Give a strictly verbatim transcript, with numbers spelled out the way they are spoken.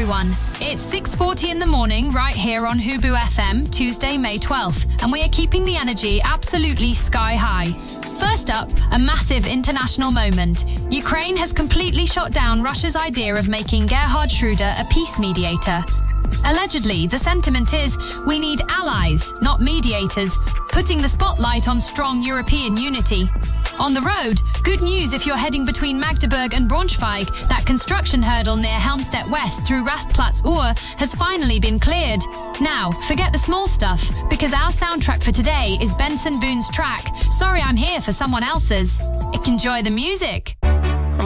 everyone. It's six forty in the morning right here on Hubu F M, Tuesday, May twelfth, and we are keeping the energy absolutely sky high. First up, a massive international moment. Ukraine has completely shot down Russia's idea of making Gerhard Schroeder a peace mediator. Allegedly, the sentiment is we need allies, not mediators, putting the spotlight on strong European unity. On the road, good news if you're heading between Magdeburg and Braunschweig, that construction hurdle near Helmstedt West through Rastplatz-Ur has finally been cleared. Now, forget the small stuff, because our soundtrack for today is Benson Boone's track, Sorry I'm Here for Someone Else's. Enjoy the music.